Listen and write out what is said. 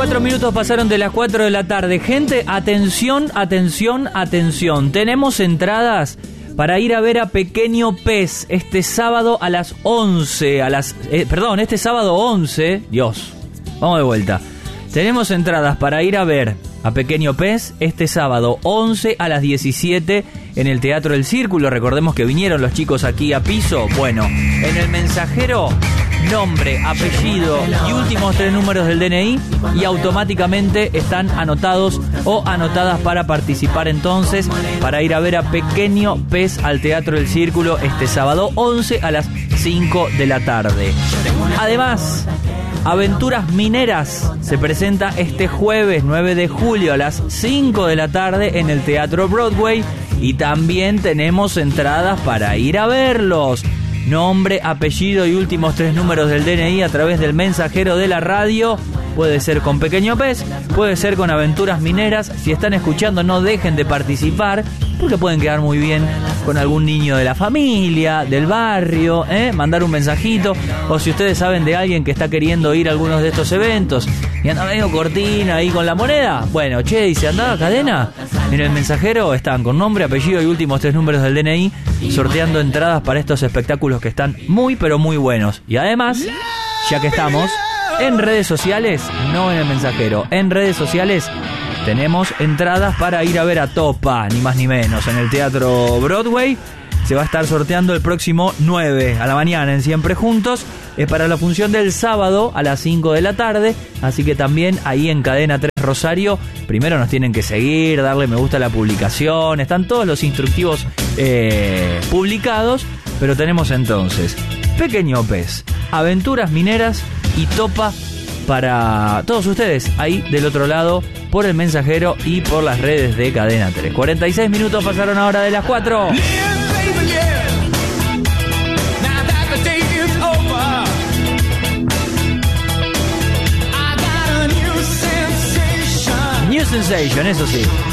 4 minutos pasaron de las 4 de la tarde. Gente, atención, atención, atención. Tenemos entradas para ir a ver a Pequeño Pez este sábado a las 11. Este sábado 11. Dios, vamos de vuelta. Tenemos entradas para ir a ver a Pequeño Pez este sábado 11 a las 17 en el Teatro del Círculo. Recordemos que vinieron los chicos aquí a piso. Bueno, en el mensajero, nombre, apellido y últimos 3 números del DNI y automáticamente están anotados o anotadas para participar entonces para ir a ver a Pequeño Pez al Teatro del Círculo este sábado 11 a las 5 de la tarde. Además, Aventuras Mineras se presenta este jueves 9 de julio a las 5 de la tarde en el Teatro Broadway y también tenemos entradas para ir a verlos. Nombre, apellido y últimos 3 números del DNI a través del mensajero de la radio. Puede ser con Pequeño Pez, puede ser con Aventuras Mineras. Si están escuchando, no dejen de participar, porque pueden quedar muy bien con algún niño de la familia, del barrio, mandar un mensajito. O si ustedes saben de alguien que está queriendo ir a algunos de estos eventos y anda medio cortina ahí con la moneda, bueno, dice, anda cadena. En el mensajero están con nombre, apellido y últimos 3 números del DNI sorteando entradas para estos espectáculos que están muy pero muy buenos. Y además, ya que estamos en redes sociales, no en el mensajero, en redes sociales tenemos entradas para ir a ver a Topa, ni más ni menos, en el Teatro Broadway. Se va a estar sorteando el próximo 9 a la mañana en Siempre Juntos. Es para la función del sábado a las 5 de la tarde. Así que también ahí en Cadena 3 Rosario, primero nos tienen que seguir, darle me gusta a la publicación. Están todos los instructivos publicados. Pero tenemos entonces Pequeño Pez, Aventuras Mineras y Topa para todos ustedes ahí del otro lado por el mensajero y por las redes de Cadena 3. 46 minutos pasaron ahora de las 4. New Sensation, eso sí.